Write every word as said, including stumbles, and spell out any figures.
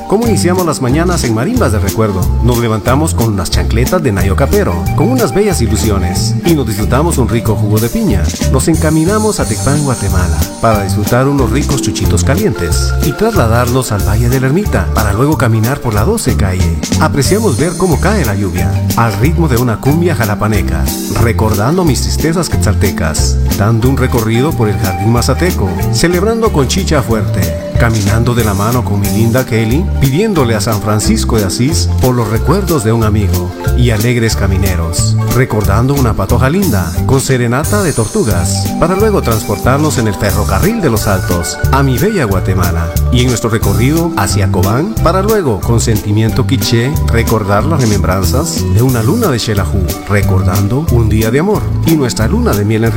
¿Cómo iniciamos las mañanas en marimbas de recuerdo? Nos levantamos con las chancletas de Nayo Capero, con unas bellas ilusiones, y nos disfrutamos un rico jugo de piña. Nos encaminamos a Tecpan, Guatemala, para disfrutar unos ricos chuchitos calientes, y trasladarnos al Valle de la Ermita, para luego caminar por la doce calle. Apreciamos ver cómo cae la lluvia, al ritmo de una cumbia jalapaneca, recordando mis tristezas quetzaltecas, dando un recorrido por el Jardín Mazateco, celebrando con chicha fuerte, caminando de la mano con mi linda Kelly, pidiéndole a San Francisco de Asís por los recuerdos de un amigo, y alegres camineros, recordando una patoja linda, con serenata de tortugas, para luego transportarnos en el ferrocarril de los Altos, a mi bella Guatemala, y en nuestro recorrido hacia Cobán, para luego, con sentimiento quiché, recordar las remembranzas de una luna de Xelajú, recordando un día de amor, y nuestra luna de miel en